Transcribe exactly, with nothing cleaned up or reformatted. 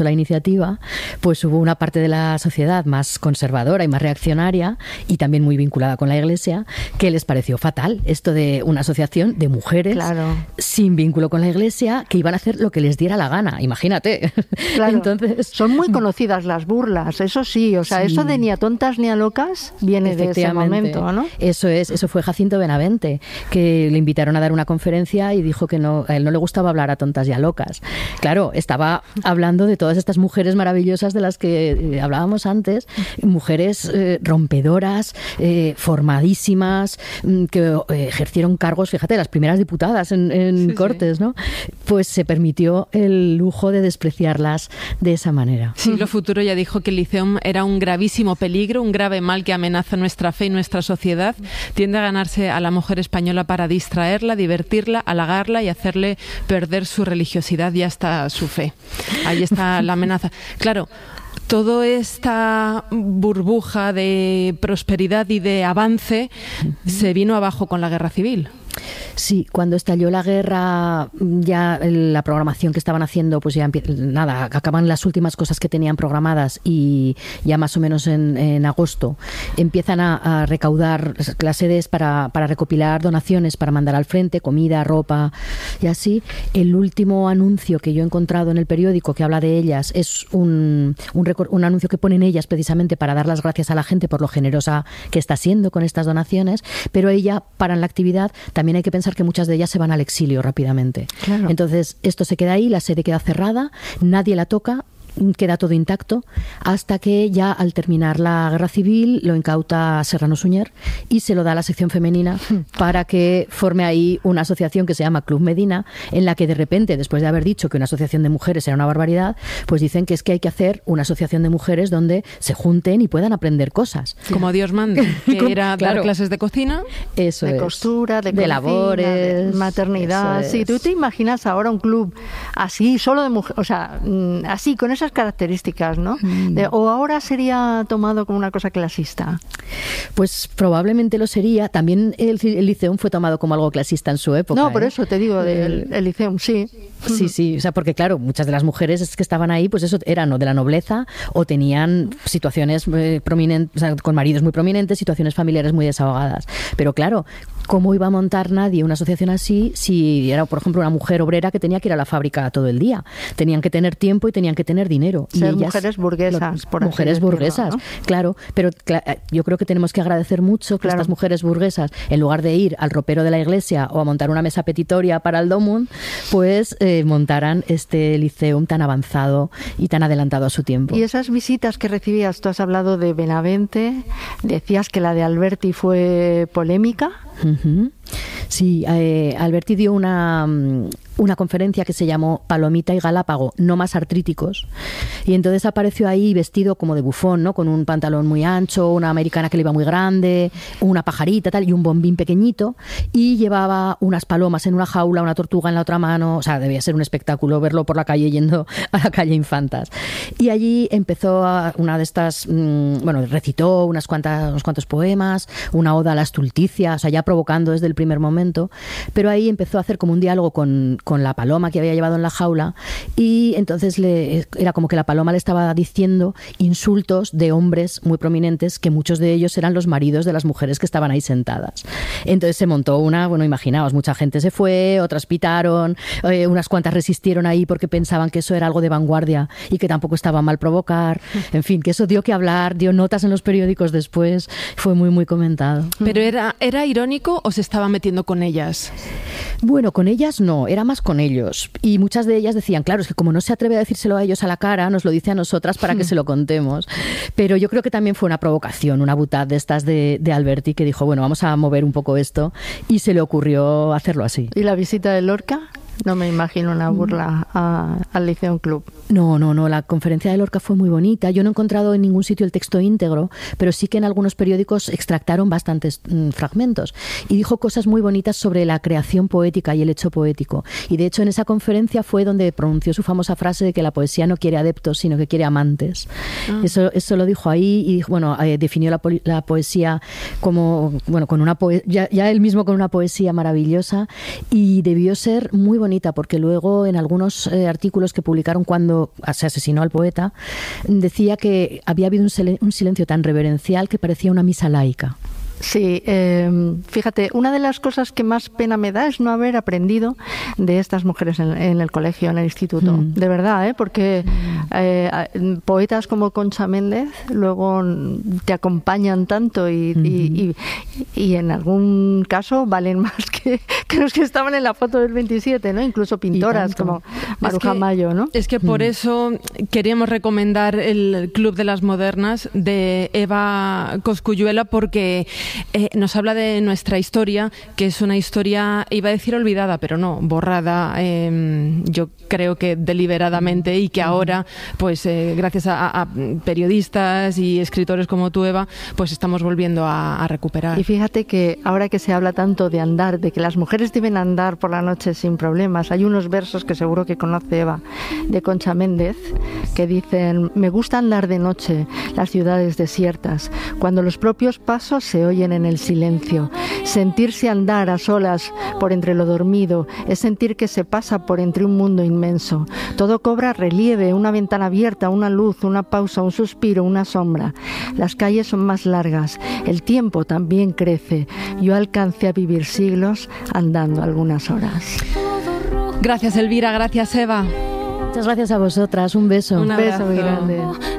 la iniciativa, pues hubo una parte de la sociedad más conservadora y más reaccionaria y también muy vinculada con la Iglesia que les pareció fatal esto de una asociación de mujeres claro. sin vínculo con la Iglesia que iban a hacer lo que les diera la gana, imagínate. Claro. Entonces, son muy conocidas las burlas, eso sí, o sea, sí. eso de ni a tontas ni a locas viene de ese momento, ¿no? Eso es, eso fue Jacinto Benavente, que le invitaron a dar una conferencia y dijo que no, a él no le gustaba hablar a tontas y a locas. Claro, estaba hablando de todas estas mujeres maravillosas de las que eh, hablábamos antes, mujeres eh, rompedoras, eh, formadísimas, que eh, ejercieron cargos, fíjate, las primeras diputadas en, en sí, Cortes, sí. ¿no? Pues se permitió el lujo de despreciarlas de esa manera. Siglo Futuro ya dijo que el Liceum era un gravísimo peligro, un grave mal que amenaza nuestra fe y nuestra sociedad. Tiende a ganarse a la mujer española para distraerla, divertirla, halagarla y hacerle perder su religiosidad y hasta su fe. Ahí está la amenaza. Claro, toda esta burbuja de prosperidad y de avance se vino abajo con la guerra civil. Sí, cuando estalló la guerra, ya la programación que estaban haciendo, pues ya nada, acaban las últimas cosas que tenían programadas y ya más o menos en, en agosto empiezan a, a recaudar las sedes para, para recopilar donaciones para mandar al frente, comida, ropa y así. El último anuncio que yo he encontrado en el periódico que habla de ellas es un, un, un anuncio que ponen ellas precisamente para dar las gracias a la gente por lo generosa que está siendo con estas donaciones, pero ella paran la actividad. También hay que pensar que muchas de ellas se van al exilio rápidamente. Claro. Entonces, esto se queda ahí, la sede queda cerrada, nadie la toca, queda todo intacto, hasta que ya al terminar la guerra civil lo incauta Serrano Suñer y se lo da a la sección femenina para que forme ahí una asociación que se llama Club Medina, en la que de repente, después de haber dicho que una asociación de mujeres era una barbaridad, pues dicen que es que hay que hacer una asociación de mujeres donde se junten y puedan aprender cosas. Como Dios manda, que era claro. dar clases de cocina, eso de es. costura, de, de cocina, labores, de maternidad. Sí, ¿tú te imaginas ahora un club así, solo de mujeres, o sea, así, con esas características, ¿no? Mm. De, ¿o ahora sería tomado como una cosa clasista? Pues probablemente lo sería. También el, el Liceum fue tomado como algo clasista en su época. No, por ¿eh? eso te digo, del el Liceum, sí. Sí, sí, o sea, porque claro, muchas de las mujeres que estaban ahí, pues eso, eran o de la nobleza o tenían situaciones eh, prominentes, o sea, con maridos muy prominentes, situaciones familiares muy desahogadas. Pero claro, ¿cómo iba a montar nadie una asociación así si era, por ejemplo, una mujer obrera que tenía que ir a la fábrica todo el día? Tenían que tener tiempo y tenían que tener dinero. Ser y ellas, mujeres burguesas, lo, por mujeres así decirlo, burguesas, ¿no? Claro, pero cl- yo creo que tenemos que agradecer mucho que claro. estas mujeres burguesas, en lugar de ir al ropero de la iglesia o a montar una mesa petitoria para el Domund, pues eh, montaran este Liceum tan avanzado y tan adelantado a su tiempo. Y esas visitas que recibías, tú has hablado de Benavente, decías que la de Alberti fue polémica. Uh-huh. Sí, eh, Alberti dio una, una conferencia que se llamó Palomita y Galápago, no más artríticos, y entonces apareció ahí vestido como de bufón, ¿no? Con un pantalón muy ancho, una americana que le iba muy grande, una pajarita tal y un bombín pequeñito, y llevaba unas palomas en una jaula, una tortuga en la otra mano. O sea, debía ser un espectáculo verlo por la calle yendo a la calle Infantas. Y allí empezó a, una de estas, mmm, bueno, recitó unas cuantas, unos cuantos poemas, una oda a la estulticia, o sea, ya provocando desde el primer momento, pero ahí empezó a hacer como un diálogo con, con la paloma que había llevado en la jaula, y entonces le, era como que la paloma le estaba diciendo insultos de hombres muy prominentes, que muchos de ellos eran los maridos de las mujeres que estaban ahí sentadas. Entonces se montó una, bueno, imaginaos, mucha gente se fue, otras pitaron, eh, unas cuantas resistieron ahí porque pensaban que eso era algo de vanguardia y que tampoco estaba mal provocar, en fin, que eso dio que hablar, dio notas en los periódicos después, fue muy muy comentado. Pero era, ¿era irónico o se estaba metiendo con ellas? Bueno, con ellas no, era más con ellos. Y muchas de ellas decían, claro, es que como no se atreve a decírselo a ellos a la cara, nos lo dice a nosotras para que se lo contemos. Pero yo creo que también fue una provocación, una butad de estas de, de Alberti, que dijo, bueno, vamos a mover un poco esto, y se le ocurrió hacerlo así. ¿Y la visita de Lorca? No me imagino una burla a, al Liceum Club. No, no, no. La conferencia de Lorca fue muy bonita. Yo no he encontrado en ningún sitio el texto íntegro, pero sí que en algunos periódicos extractaron bastantes mm, fragmentos. Y dijo cosas muy bonitas sobre la creación poética y el hecho poético. Y de hecho en esa conferencia fue donde pronunció su famosa frase de que la poesía no quiere adeptos, sino que quiere amantes. Ah. Eso, eso lo dijo ahí y bueno, eh, definió la, po- la poesía como, bueno, con una poe- ya, ya él mismo con una poesía maravillosa, y debió ser muy bonita bonita, porque luego en algunos eh, artículos que publicaron cuando se asesinó al poeta, decía que había habido un, sil- un silencio tan reverencial que parecía una misa laica. Sí, eh, fíjate, una de las cosas que más pena me da es no haber aprendido de estas mujeres en, en el colegio, en el instituto. Mm. De verdad, ¿eh? Porque eh, poetas como Concha Méndez luego te acompañan tanto y, mm-hmm. y, y, y en algún caso valen más que, que los que estaban en la foto del veintisiete, ¿no? Incluso pintoras como Maruja es que, Mayo, ¿no? Es que por mm. eso queríamos recomendar el Club de las Modernas de Eva Cosculluela, porque Eh, nos habla de nuestra historia, que es una historia, iba a decir olvidada, pero no, borrada, eh, yo creo que deliberadamente, y que ahora, pues eh, gracias a, a periodistas y escritores como tú, Eva, pues estamos volviendo a, a recuperar. Y fíjate que ahora que se habla tanto de andar, de que las mujeres deben andar por la noche sin problemas, hay unos versos que seguro que conoce Eva, de Concha Méndez, que dicen: me gusta andar de noche, las ciudades desiertas, cuando los propios pasos se oyen en el silencio. Sentirse andar a solas por entre lo dormido es sentir que se pasa por entre un mundo inmenso. Todo cobra relieve, una ventana abierta, una luz, una pausa, un suspiro, una sombra. Las calles son más largas, el tiempo también crece. Yo alcancé a vivir siglos andando algunas horas. Gracias, Elvira, gracias, Eva. Muchas gracias a vosotras, un beso. Un beso muy grande.